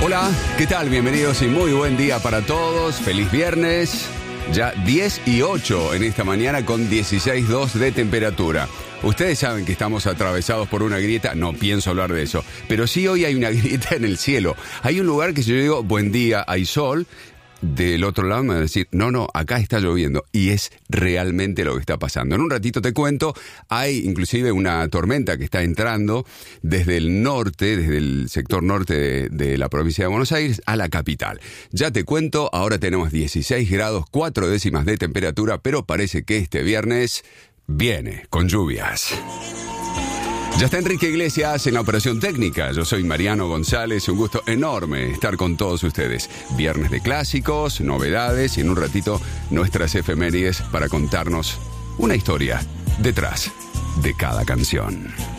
Hola, ¿qué tal? Bienvenidos y muy buen día para todos. Feliz viernes. Ya 10:08 en esta mañana con 16,2 de temperatura. Ustedes saben que estamos atravesados por una grieta. No pienso hablar de eso. Pero sí, hoy hay una grieta en el cielo. Hay un lugar que si yo digo, buen día, hay sol. Del otro lado me van a decir, no, acá está lloviendo. Y es realmente lo que está pasando. En un ratito te cuento, hay inclusive una tormenta que está entrando desde el norte, desde el sector norte de la provincia de Buenos Aires a la capital. Ya te cuento, ahora tenemos 16 grados, 4 décimas de temperatura, pero parece que este viernes viene con lluvias. Ya está Enrique Iglesias en la operación técnica. Yo soy Mariano González. Un gusto enorme estar con todos ustedes. Viernes de clásicos, novedades y en un ratito nuestras efemérides para contarnos una historia detrás de cada canción.